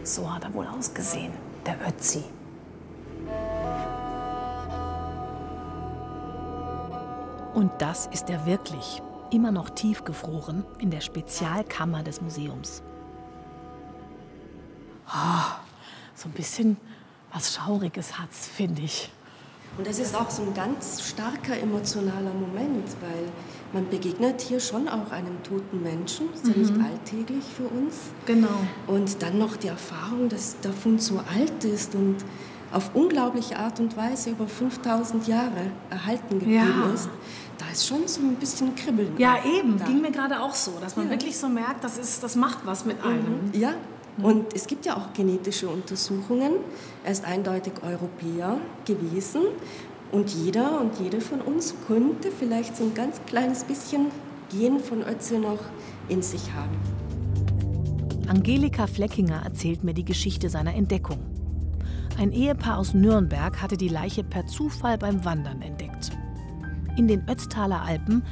So hat er wohl ausgesehen, der Ötzi. Und das ist er wirklich, immer noch tiefgefroren in der Spezialkammer des Museums. Oh, so ein bisschen was Schauriges hat's, finde ich. Und es ist auch so ein ganz starker emotionaler Moment, weil man begegnet hier schon auch einem toten Menschen. Das ist ja nicht alltäglich für uns. Genau. Und dann noch die Erfahrung, dass der Fund so alt ist und auf unglaubliche Art und Weise über 5000 Jahre erhalten geblieben ist. Da ist schon so ein bisschen Kribbeln. Ja, eben. Ging mir gerade auch so, dass man wirklich so merkt, das macht was mit einem. Ja. Und es gibt ja auch genetische Untersuchungen. Er ist eindeutig Europäer gewesen. Und jeder und jede von uns könnte vielleicht so ein ganz kleines bisschen Gen von Ötzi noch in sich haben. Angelika Fleckinger erzählt mir die Geschichte seiner Entdeckung. Ein Ehepaar aus Nürnberg hatte die Leiche per Zufall beim Wandern entdeckt. In den Ötztaler Alpen